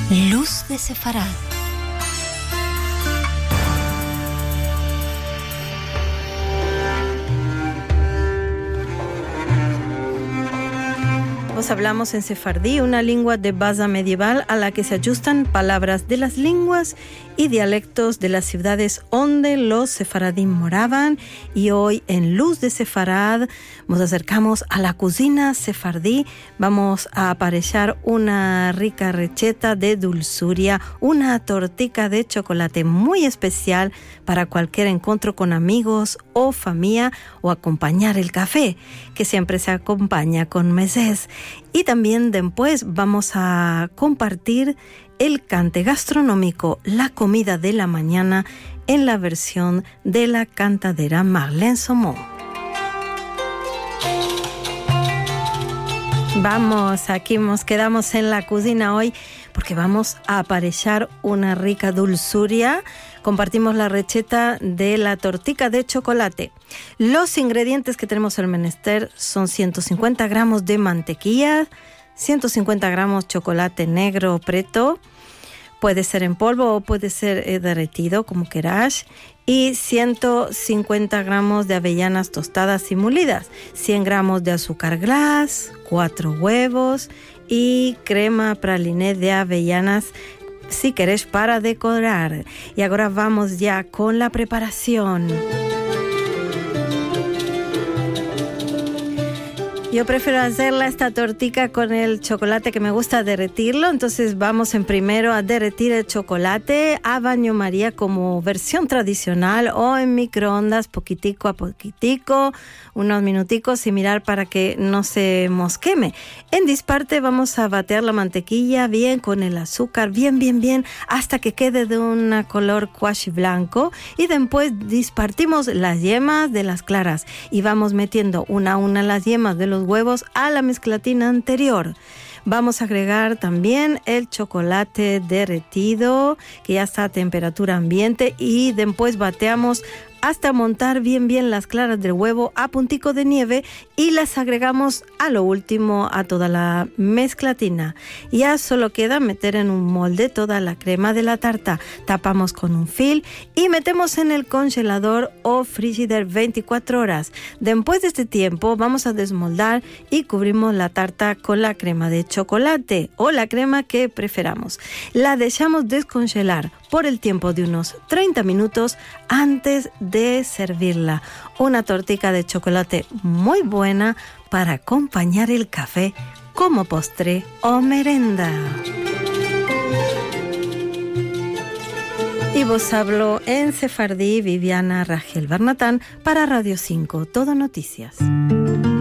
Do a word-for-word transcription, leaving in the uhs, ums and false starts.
Luz de Sefarad. Os hablamos en sefardí, una lengua de base medieval a la que se ajustan palabras de las lenguas y dialectos de las ciudades donde los sefaradín moraban. Y hoy en Luz de Sefarad nos acercamos a la cocina sefardí. Vamos a aparecer una rica receta de dulzuria, una tortica de chocolate muy especial para cualquier encuentro con amigos o familia o acompañar el café, que siempre se acompaña con mesés. Y también después vamos a compartir el cante gastronómico, la comida de la mañana, en la versión de la cantadera Marlene Somó. Vamos, aquí nos quedamos en la cocina hoy porque vamos a aparecer una rica dulzuria. Compartimos la receta de la tortica de chocolate. Los ingredientes que tenemos en menester son ciento cincuenta gramos de mantequilla, ciento cincuenta gramos chocolate negro preto, puede ser en polvo o puede ser eh, derretido, como queráis, y ciento cincuenta gramos de avellanas tostadas y molidas, cien gramos de azúcar glass, cuatro huevos y crema praliné de avellanas si queréis para decorar. Y ahora vamos ya con la preparación. Yo prefiero hacerla esta tortica con el chocolate, que me gusta derretirlo. Entonces vamos en primero a derretir el chocolate a baño María como versión tradicional o en microondas poquitico a poquitico, unos minuticos y mirar para que no se mosqueme. En disparte vamos a batear la mantequilla bien con el azúcar, bien, bien, bien, hasta que quede de un color cuasi blanco. Y después dispartimos las yemas de las claras y vamos metiendo una a una las yemas de los huevos a la mezclatina anterior. Vamos a agregar también el chocolate derretido que ya está a temperatura ambiente y después bateamos hasta montar bien bien las claras del huevo a puntico de nieve y las agregamos a lo último a toda la mezclatina. Ya solo queda meter en un molde toda la crema de la tarta, tapamos con un film y metemos en el congelador o frigider veinticuatro horas. Después de este tiempo vamos a desmoldar y cubrimos la tarta con la crema de chocolate o la crema que preferamos. La dejamos descongelar por el tiempo de unos treinta minutos antes de servirla. Una tortica de chocolate muy buena para acompañar el café como postre o merenda. Y vos hablo en sefardí Viviana Rajel Bernatán para Radio cinco, Todo Noticias.